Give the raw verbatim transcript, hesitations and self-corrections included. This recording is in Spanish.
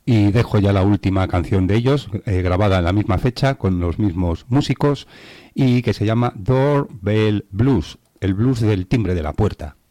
Y dejo ya la última canción de ellos, eh, grabada en la misma fecha, con los mismos músicos, y que se llama Doorbell Blues, el blues del timbre de la puerta.